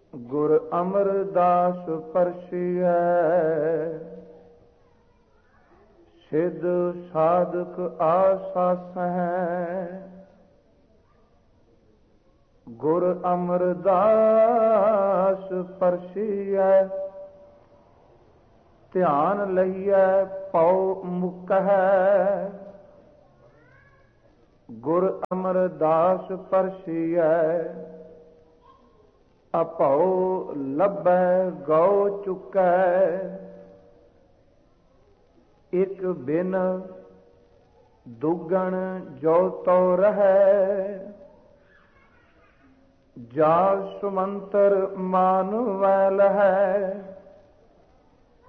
ਗੁਰ ਅਮਰਦਾਸ ਪਰਸੀਐ, ਸਿੱਧ ਸਾਧਕ ਆਸਾਸਹਿ। ਗੁਰ ਅਮਰਦਾਸ ਪਰਸੀਐ, ਧਿਆਨ ਲਈਐ ਪਉ ਮੁਕਹਿ। ਗੁਰ ਅਮਰਦਾਸ ਪਰਸੀਐ, ਅਭਉ ਲੱਭੈ ਗਉ ਚੁਕੈ। ਇਕ ਬਿਨ ਦੁਗਣ ਜੋ ਤੋ ਰਹੈ, ਜਾ ਸੁਮੰਤਰ ਮਾਨੁਵੈ ਲਹੈ।